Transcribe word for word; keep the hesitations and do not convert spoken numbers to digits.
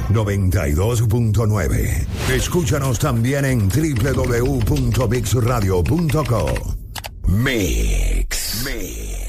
noventa y dos punto nueve. Escúchanos también en doble u doble u doble u punto mix radio punto co. Mix. Mix.